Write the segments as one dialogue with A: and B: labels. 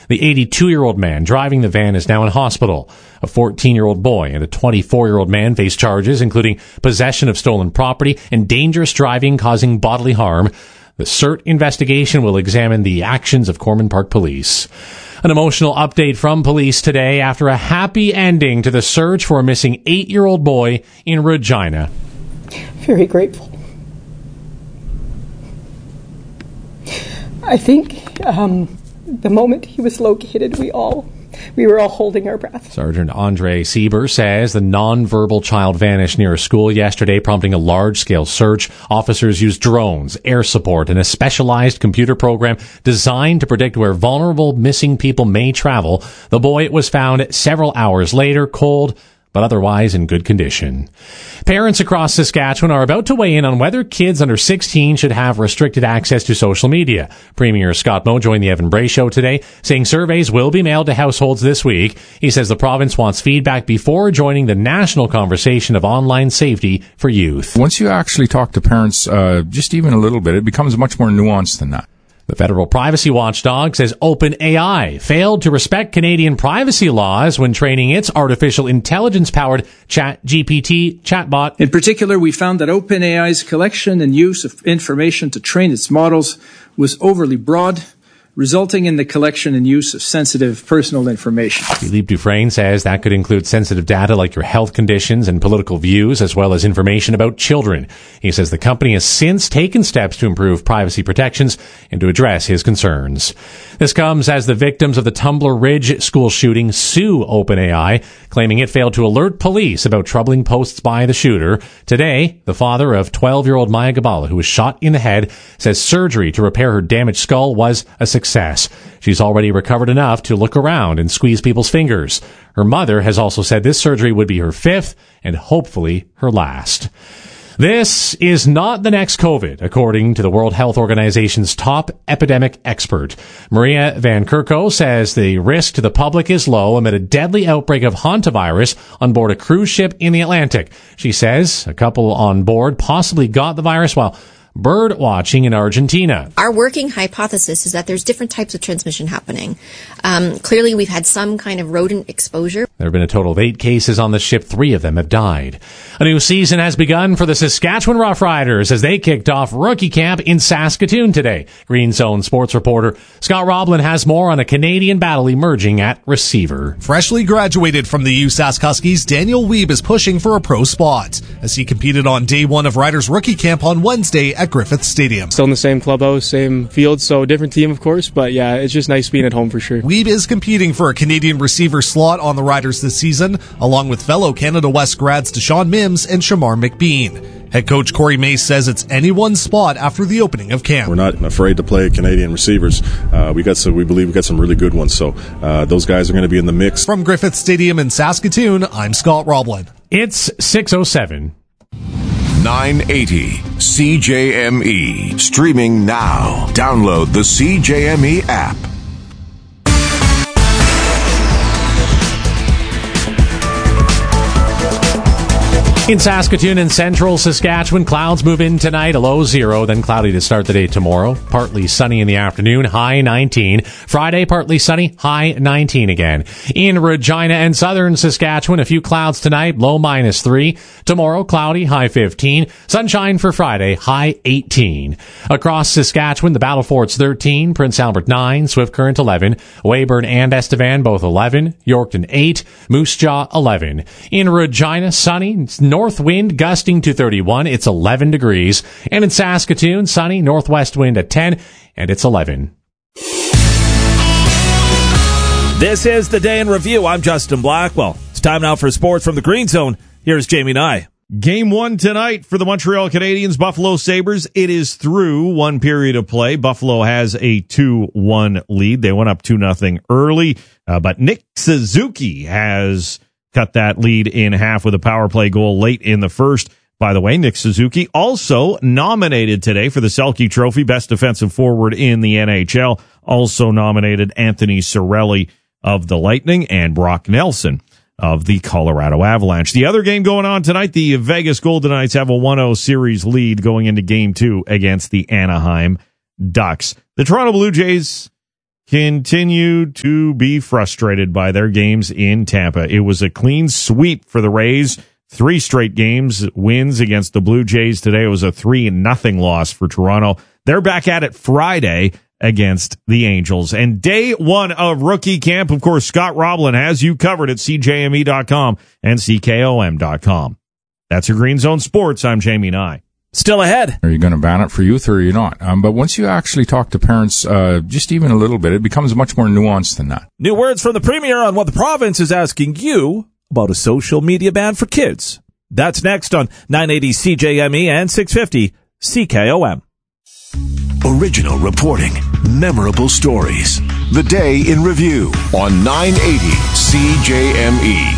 A: The 82-year-old man driving the van is now in hospital. A 14-year-old boy and a 24-year-old man face charges, including possession of stolen property and dangerous driving causing bodily harm. The CERT investigation will examine the actions of Corman Park Police. An emotional update from police today after a happy ending to the search for a missing 8-year-old boy in Regina.
B: Very grateful. I think the moment he was located, we were all holding our breath.
A: Sergeant Andre Sieber says the nonverbal child vanished near a school yesterday, prompting a large-scale search. Officers used drones, air support, and a specialized computer program designed to predict where vulnerable missing people may travel. The boy was found several hours later, cold, but otherwise in good condition. Parents across Saskatchewan are about to weigh in on whether kids under 16 should have restricted access to social media. Premier Scott Moe joined the Evan Bray Show today, saying surveys will be mailed to households this week. He says the province wants feedback before joining the national conversation of online safety for youth.
C: Once you actually talk to parents, just even a little bit, it becomes much more nuanced than that.
A: The federal privacy watchdog says OpenAI failed to respect Canadian privacy laws when training its artificial intelligence-powered ChatGPT chatbot.
D: In particular, we found that OpenAI's collection and use of information to train its models was overly broad, resulting in the collection and use of sensitive personal information.
A: Philippe Dufresne says that could include sensitive data like your health conditions and political views, as well as information about children. He says the company has since taken steps to improve privacy protections and to address his concerns. This comes as the victims of the Tumbler Ridge school shooting sue OpenAI, claiming it failed to alert police about troubling posts by the shooter. Today, the father of 12-year-old Maya Gabala, who was shot in the head, says surgery to repair her damaged skull was a success. She's already recovered enough to look around and squeeze people's fingers. Her mother has also said this surgery would be her 5th and hopefully her last. This is not the next COVID, according to the World Health Organization's top epidemic expert. Maria Van Kerkhove says the risk to the public is low amid a deadly outbreak of hantavirus on board a cruise ship in the Atlantic. She says a couple on board possibly got the virus while bird watching in Argentina.
E: Our working hypothesis is that there's different types of transmission happening. Clearly, we've had some kind of rodent exposure.
A: There have been a total of 8 cases on the ship. 3 of them have died. A new season has begun for the Saskatchewan Roughriders as they kicked off rookie camp in Saskatoon today. Green Zone sports reporter Scott Roblin has more on a Canadian battle emerging at receiver.
F: Freshly graduated from the USask Huskies, Daniel Wiebe is pushing for a pro spot as he competed on day 1 of Riders rookie camp on Wednesday at Griffith Stadium.
G: Still in the same clubhouse, same field, so different team, of course, but yeah, it's just nice being at home for sure.
F: Wiebe is competing for a Canadian receiver slot on the Riders this season, along with fellow Canada West grads Deshaun Mims and Shamar McBean. Head coach Corey Mace says it's anyone's spot after the opening of camp.
H: We're not afraid to play Canadian receivers. We believe we got some really good ones, so those guys are going to be in the mix.
F: From Griffith Stadium in Saskatoon, I'm Scott Roblin.
A: It's 6:07.
I: 980 CJME. Streaming now. Download the CJME app.
A: In Saskatoon and central Saskatchewan, clouds move in tonight, a low 0, then cloudy to start the day tomorrow. Partly sunny in the afternoon, high 19. Friday, partly sunny, high 19 again. In Regina and southern Saskatchewan, a few clouds tonight, low -3. Tomorrow, cloudy, high 15. Sunshine for Friday, high 18. Across Saskatchewan, the Battle Fort's 13, Prince Albert 9, Swift Current 11, Weyburn and Estevan both 11, Yorkton 8, Moose Jaw 11. In Regina, sunny, north wind gusting to 31, it's 11 degrees. And in Saskatoon, sunny, northwest wind at 10, and it's 11.
J: This is the Day in Review. I'm Justin Blackwell. It's time now for sports from the Green Zone. Here's Jamie Nye.
K: Game 1 tonight for the Montreal Canadiens, Buffalo Sabres. It is through one period of play. Buffalo has a 2-1 lead. They went up 2-0 early, but Nick Suzuki has cut that lead in half with a power play goal late in the first. By the way, Nick Suzuki also nominated today for the Selke Trophy, best defensive forward in the NHL. Also nominated Anthony Cirelli of the Lightning and Brock Nelson of the Colorado Avalanche. The other game going on tonight, the Vegas Golden Knights have a 1-0 series lead going into Game 2 against the Anaheim Ducks. The Toronto Blue Jays continue to be frustrated by their games in Tampa. It was a clean sweep for the Rays. 3 straight games wins against the Blue Jays today. It was a 3-0 loss for Toronto. They're back at it Friday against the Angels. And day 1 of rookie camp, of course, Scott Roblin has you covered at CJME.com and CKOM.com. That's your Green Zone Sports. I'm Jamie Nye.
J: Still ahead.
C: Are you going to ban it for youth or are you not? But once you actually talk to parents, just even a little bit, it becomes much more nuanced than that.
J: New words from the Premier on what the province is asking you about a social media ban for kids. That's next on 980 CJME and 650 CKOM.
I: Original reporting, memorable stories. The Day in Review on 980 CJME.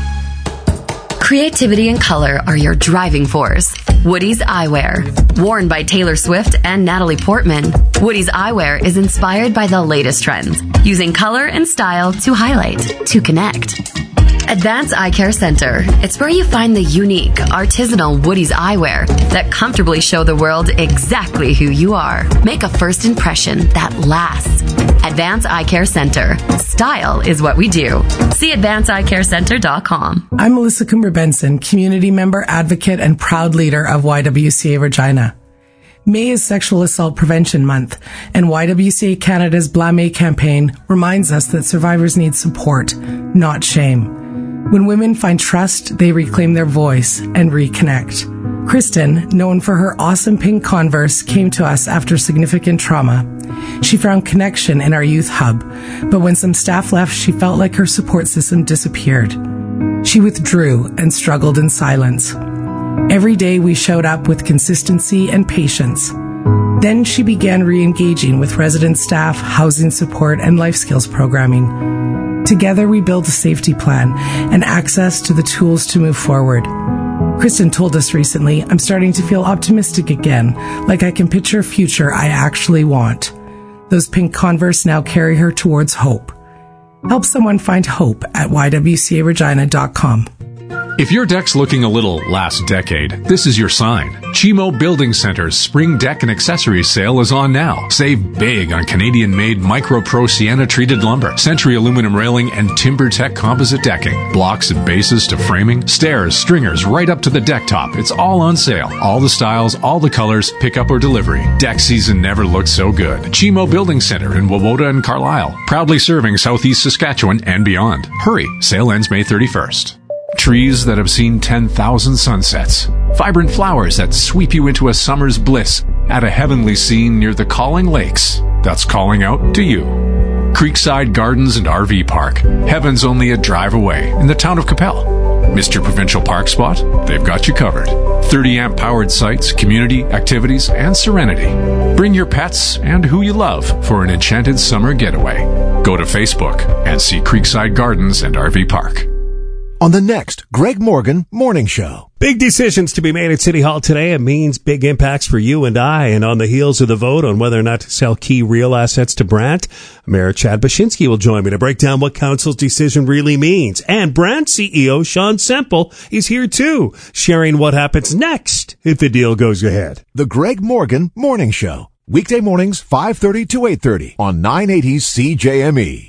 L: Creativity and color are your driving force. Woody's Eyewear. Worn by Taylor Swift and Natalie Portman, Woody's Eyewear is inspired by the latest trends, using color and style to highlight, to connect. Advanced Eye Care Center. It's where you find the unique, artisanal Woody's eyewear that comfortably show the world exactly who you are. Make a first impression that lasts. Advanced Eye Care Center. Style is what we do. See advancedeyecarecenter.com.
M: I'm Melissa Coomer-Benson, community member, advocate, and proud leader of YWCA Regina. May is Sexual Assault Prevention Month, and YWCA Canada's Blame campaign reminds us that survivors need support, not shame. When women find trust, they reclaim their voice and reconnect. Kristen, known for her awesome pink Converse, came to us after significant trauma. She found connection in our youth hub, but when some staff left, she felt like her support system disappeared. She withdrew and struggled in silence. Every day we showed up with consistency and patience. Then she began re-engaging with resident staff, housing support, and life skills programming. Together we built a safety plan and access to the tools to move forward. Kristen told us recently, I'm starting to feel optimistic again, like I can picture a future I actually want. Those pink Converse now carry her towards hope. Help someone find hope at ywcaregina.com.
N: If your deck's looking a little last decade, this is your sign. Chimo Building Center's Spring Deck and Accessories sale is on now. Save big on Canadian-made Micro Pro Sienna treated lumber, Century aluminum railing, and TimberTech composite decking. Blocks and bases to framing, stairs, stringers, right up to the deck top. It's all on sale. All the styles, all the colors, pickup or delivery. Deck season never looked so good. Chimo Building Center in Wawota and Carlisle. Proudly serving Southeast Saskatchewan and beyond. Hurry, sale ends May 31st. Trees that have seen 10,000 sunsets. Vibrant flowers that sweep you into a summer's bliss at a heavenly scene near the Calling Lakes. That's calling out to you. Creekside Gardens and RV Park. Heaven's only a drive away in the town of Capel. Mr. Provincial Park Spot, they've got you covered. 30-amp powered sites, community, activities, and serenity. Bring your pets and who you love for an enchanted summer getaway. Go to Facebook and see Creekside Gardens and RV Park.
I: On the next Greg Morgan Morning Show.
O: Big decisions to be made at City Hall today. It means big impacts for you and I. And on the heels of the vote on whether or not to sell key real assets to Brandt, Mayor Chad Baczynski will join me to break down what council's decision really means. And Brandt CEO Sean Semple is here too, sharing what happens next if the deal goes ahead.
I: The Greg Morgan Morning Show. Weekday mornings, 5:30 to 8:30 on 980 CJME.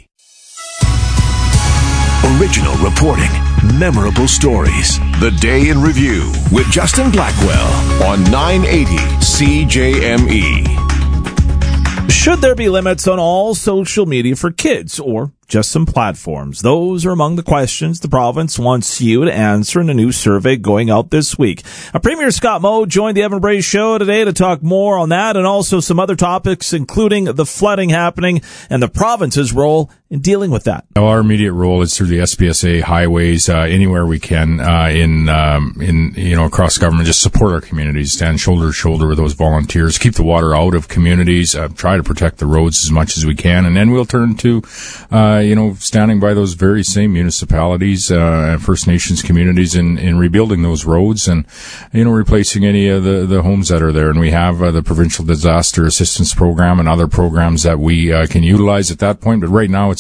I: Original reporting, memorable stories. The Day in Review with Justin Blackwell on 980 CJME.
J: Should there be limits on all social media for kids or just some platforms? Those are among the questions the province wants you to answer in a new survey going out this week. Premier Scott Moe joined the Evan Bray Show today to talk more on that and also some other topics, including the flooding happening and the province's role in dealing with that.
C: Our immediate role is through the SPSA highways, anywhere we can, across government, just support our communities, stand shoulder to shoulder with those volunteers, keep the water out of communities, try to protect the roads as much as we can, and then we'll turn to, standing by those very same municipalities, First Nations communities in rebuilding those roads and, replacing any of the homes that are there. And we have the Provincial Disaster Assistance Program and other programs that we can utilize at that point. But right now it's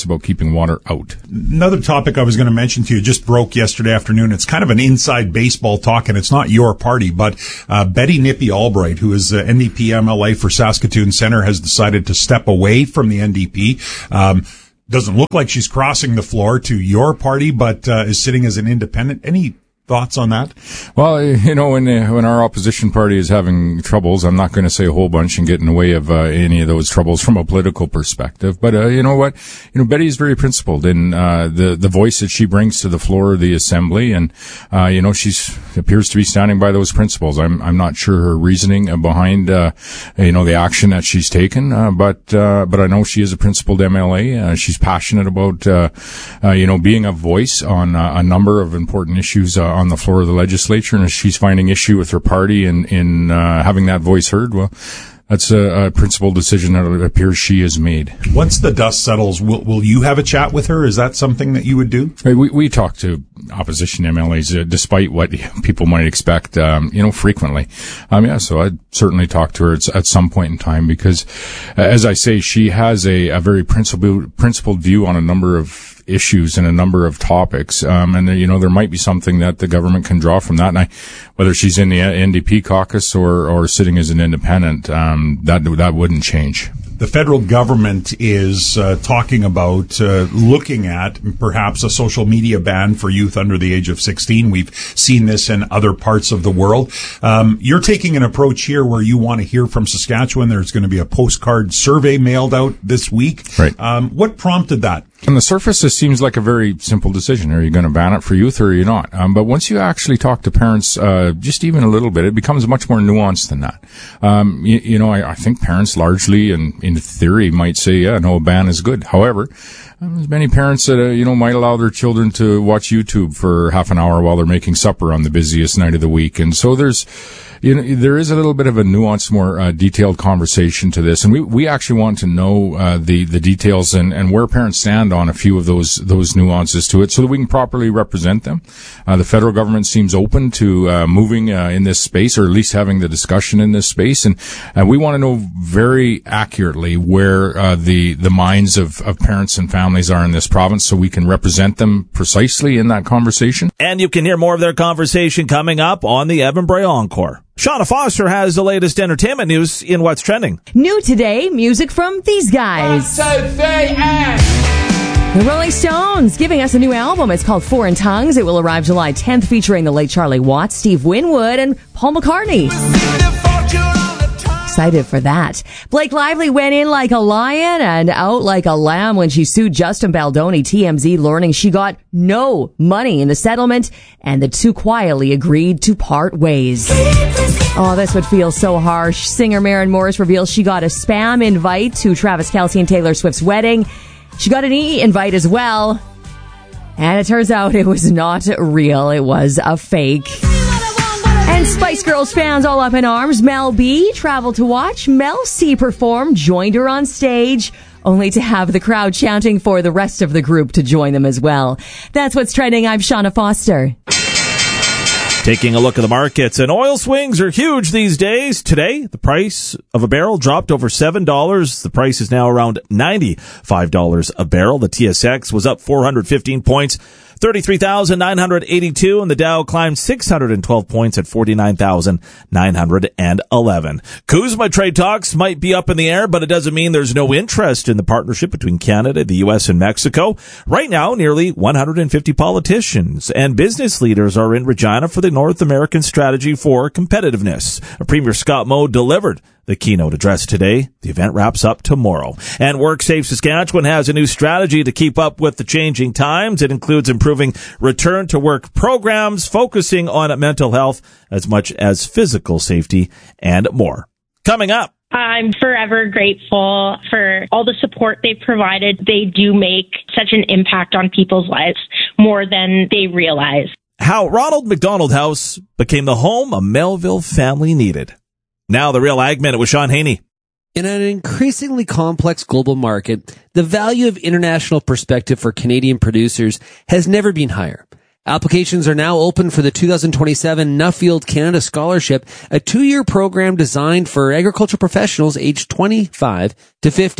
C: it's about keeping water out.
P: Another topic I was going to mention to you just broke yesterday afternoon. It's kind of an inside baseball talk, and it's not your party, but Betty Nippy Albright, who is NDP MLA for Saskatoon Centre, has decided to step away from the NDP. Doesn't look like she's crossing the floor to your party, but is sitting as an independent. Any thoughts on that?
C: Well, when our opposition party is having troubles, I'm not going to say a whole bunch and get in the way of any of those troubles from a political perspective. But you know what? Betty is very principled in the voice that she brings to the floor of the assembly, and she's appears to be standing by those principles. I'm not sure her reasoning behind the action that she's taken, but I know she is a principled MLA. She's passionate about being a voice on a number of important issues on the floor of the legislature, and if she's finding issue with her party in having that voice heard, well, that's a principled decision that it appears she has made.
P: Once the dust settles, will you have a chat with her? Is that something that you would do?
C: We talk to opposition MLAs, despite what people might expect, frequently. So I'd certainly talk to her at some point in time, because, as I say, she has a very principled view on a number of issues and a number of topics. And there might be something that the government can draw from that. And whether she's in the NDP caucus or sitting as an independent, that wouldn't change.
P: The federal government is talking about looking at perhaps a social media ban for youth under the age of 16. We've seen this in other parts of the world. You're taking an approach here where you want to hear from Saskatchewan. There's going to be a postcard survey mailed out this week.
C: Right.
P: What prompted that?
C: On the surface, this seems like a very simple decision. Are you going to ban it for youth or are you not? But once you actually talk to parents, just even a little bit, it becomes much more nuanced than that. I think parents largely and in theory might say, yeah, no, a ban is good. However, there's many parents that, might allow their children to watch YouTube for half an hour while they're making supper on the busiest night of the week. And so there is a little bit of a nuanced, more detailed conversation to this, and we actually want to know the details and where parents stand on a few of those nuances to it, so that we can properly represent them. The federal government seems open to moving in this space, or at least having the discussion in this space, and we want to know very accurately where the minds of parents and families are in this province, so we can represent them precisely in that conversation.
J: And you can hear more of their conversation coming up on the Evan Bray Encore. Shauna Foster has the latest entertainment news in What's Trending.
Q: New today, music from these guys. 1, 2, 3, and... The Rolling Stones giving us a new album. It's called Foreign Tongues. It will arrive July 10th, featuring the late Charlie Watts, Steve Winwood, and Paul McCartney. Excited for that. Blake Lively went in like a lion and out like a lamb when she sued Justin Baldoni. TMZ learning she got no money in the settlement, and the two quietly agreed to part ways. Oh, this would feel so harsh. Singer Maren Morris reveals she got a spam invite to Travis Kelce and Taylor Swift's wedding. She got an e-invite as well, and it turns out it was not real. It was a fake. And Spice Girls fans all up in arms. Mel B traveled to watch Mel C perform, joined her on stage, only to have the crowd chanting for the rest of the group to join them as well. That's What's Trending. I'm Shauna Foster.
J: Taking a look at the markets, and oil swings are huge these days. Today, the price of a barrel dropped over $7. The price is now around $95 a barrel. The TSX was up 415 points, 33,982, and the Dow climbed 612 points at 49,911. Kuzma trade talks might be up in the air, but it doesn't mean there's no interest in the partnership between Canada, the U.S., and Mexico. Right now, nearly 150 politicians and business leaders are in Regina for the North American Strategy for Competitiveness. Premier Scott Moe delivered the keynote address today. The event wraps up tomorrow. And WorkSafe Saskatchewan has a new strategy to keep up with the changing times. It includes improving return to work programs, focusing on mental health as much as physical safety, and more. Coming up.
R: I'm forever grateful for all the support they've provided. They do make such an impact on people's lives, more than they realize.
J: How Ronald McDonald House became the home a Melville family needed. Now, the Real Ag Minute with Sean Haney.
S: In an increasingly complex global market, the value of international perspective for Canadian producers has never been higher. Applications are now open for the 2027 Nuffield Canada Scholarship, a 2-year program designed for agricultural professionals aged 25 to 50.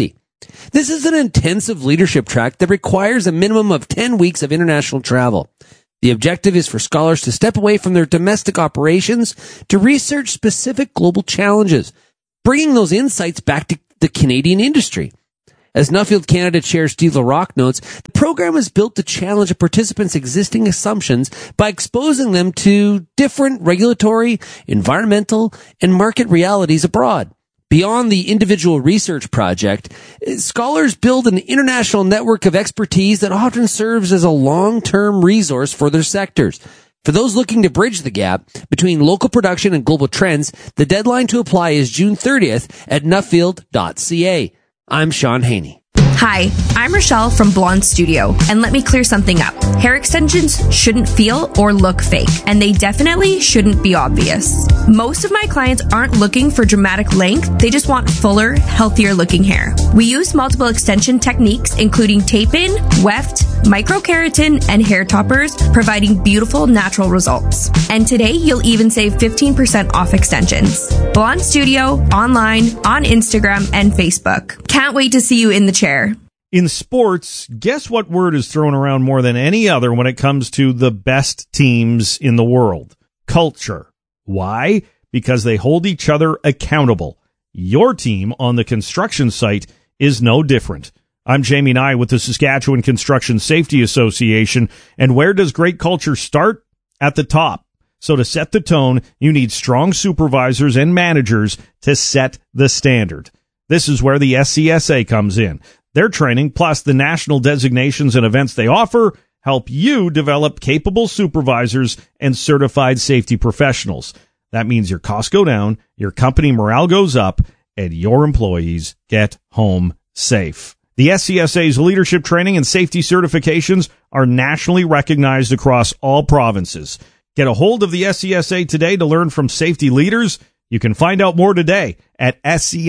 S: This is an intensive leadership track that requires a minimum of 10 weeks of international travel. The objective is for scholars to step away from their domestic operations to research specific global challenges, bringing those insights back to the Canadian industry. As Nuffield Canada Chair Steve LaRock notes, the program is built to challenge a participant's existing assumptions by exposing them to different regulatory, environmental, and market realities abroad. Beyond the individual research project, scholars build an international network of expertise that often serves as a long-term resource for their sectors. For those looking to bridge the gap between local production and global trends, the deadline to apply is June 30th at nuffield.ca. I'm Sean Haney.
T: Hi, I'm Rochelle from Blonde Studio, and let me clear something up. Hair extensions shouldn't feel or look fake, and they definitely shouldn't be obvious. Most of my clients aren't looking for dramatic length, they just want fuller, healthier looking hair. We use multiple extension techniques, including tape-in, weft, microkeratin, and hair toppers, providing beautiful natural results. And today, you'll even save 15% off extensions. Blonde Studio, online, on Instagram, and Facebook. Can't wait to see you in the chair.
K: In sports, guess what word is thrown around more than any other when it comes to the best teams in the world? Culture. Why? Because they hold each other accountable. Your team on the construction site is no different. I'm Jamie Nye with the Saskatchewan Construction Safety Association, and where does great culture start? At the top. So to set the tone, you need strong supervisors and managers to set the standard. This is where the SCSA comes in. Their training, plus the national designations and events they offer, help you develop capable supervisors and certified safety professionals. That means your costs go down, your company morale goes up, and your employees get home safe. The SCSA's leadership training and safety certifications are nationally recognized across all provinces. Get a hold of the SCSA today to learn from safety leaders. You can find out more today at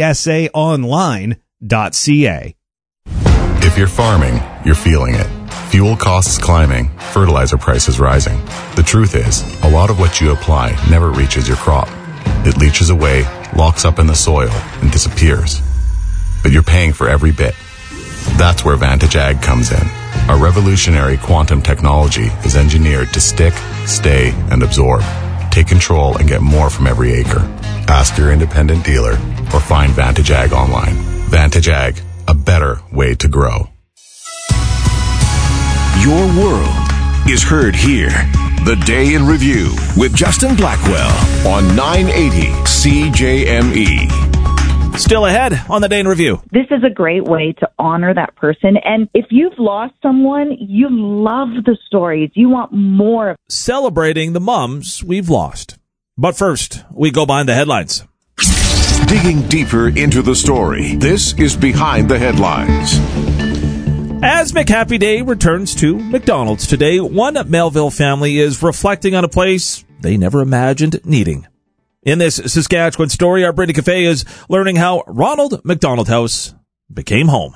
K: scsaonline.ca.
U: If you're farming, you're feeling it. Fuel costs climbing, fertilizer prices rising. The truth is, a lot of what you apply never reaches your crop. It leaches away, locks up in the soil, and disappears. But you're paying for every bit. That's where Vantage Ag comes in. Our revolutionary quantum technology is engineered to stick, stay, and absorb. Take control and get more from every acre. Ask your independent dealer or find Vantage Ag online. Vantage Ag, a better way to grow.
I: Your world is heard here. The Day in Review with Justin Blackwell on 980 CJME.
J: Still ahead on the Day in Review.
V: This is a great way to honor that person. And if you've lost someone, you love the stories. You want more.
J: Celebrating the moms we've lost. But first, we go behind the headlines.
I: Digging deeper into the story, this is Behind the Headlines.
J: As McHappy Day returns to McDonald's today, one Melville family is reflecting on a place they never imagined needing. In this Saskatchewan story, our Brady Cafe is learning how Ronald McDonald House became home.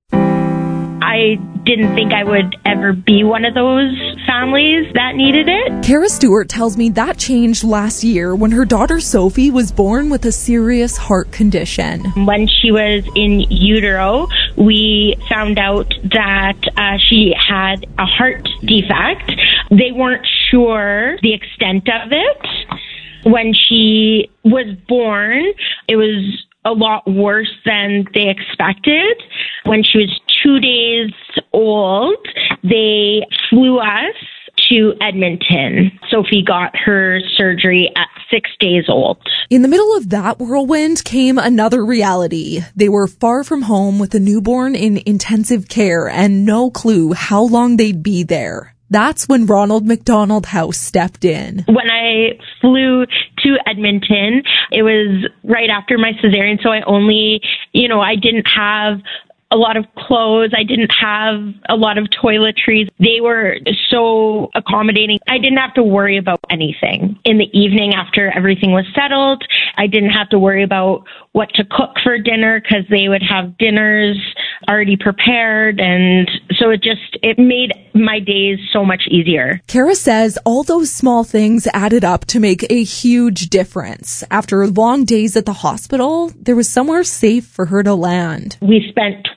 R: I didn't think I would ever be one of those families that needed it.
W: Kara Stewart tells me that changed last year when her daughter Sophie was born with a serious heart condition.
R: When she was in utero, we found out that she had a heart defect. They weren't sure the extent of it. When she was born, it was a lot worse than they expected. When she was 2 days old, they flew us to Edmonton. Sophie got her surgery at 6 days old.
W: In the middle of that whirlwind came another reality. They were far from home with a newborn in intensive care and no clue how long they'd be there. That's when Ronald McDonald House stepped in.
R: When I flew to Edmonton, it was right after my cesarean, so I only, I didn't have a lot of clothes. I didn't have a lot of toiletries. They were so accommodating. I didn't have to worry about anything. In the evening after everything was settled, I didn't have to worry about what to cook for dinner because they would have dinners already prepared. And so it made my days so much easier.
W: Kara says all those small things added up to make a huge difference. After long days at the hospital, there was somewhere safe for her to land.
R: We spent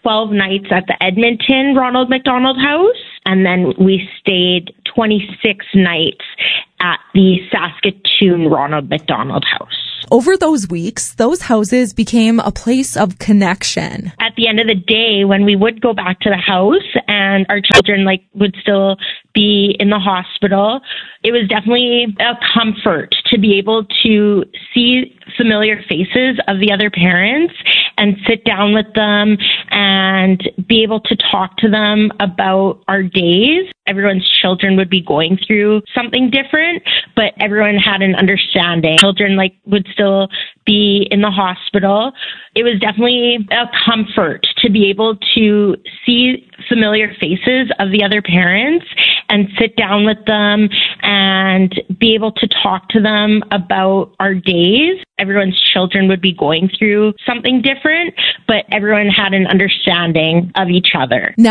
R: 12 nights at the Edmonton Ronald McDonald House, and then we stayed 26 nights at the Saskatoon Ronald McDonald House.
W: Over those weeks, those houses became a place of connection.
R: At the end of the day, when we would go back to the house and our children would still be in the hospital, it was definitely a comfort to be able to see familiar faces of the other parents and sit down with them and be able to talk to them about our days. Everyone's children would be going through something different, but everyone had an understanding. Children would still be in the hospital. It was definitely a comfort to be able to see familiar faces of the other parents and sit down with them and be able to talk to them about our days. Everyone's children would be going through something different, but everyone had an understanding of each other.